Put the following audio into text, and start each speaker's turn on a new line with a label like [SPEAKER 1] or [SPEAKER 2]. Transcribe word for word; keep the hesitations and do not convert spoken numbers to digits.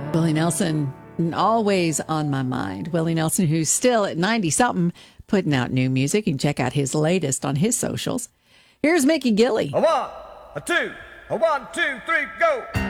[SPEAKER 1] Willie Nelson, always on my mind. Willie Nelson, who's still at ninety-something, putting out new music. You can check out his latest on his socials. Here's Mickey Gilley.
[SPEAKER 2] A one, a two, a one, two, three, go.